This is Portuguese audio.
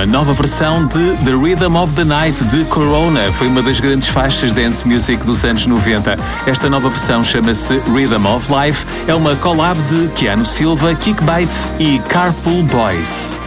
nova versão de The Rhythm of the Night de Corona. Foi uma das grandes faixas dance music dos anos 90. Esta nova versão chama-se Rhythm of Life. É uma collab de Keanu Silva, Kickbite e Carpool Boys.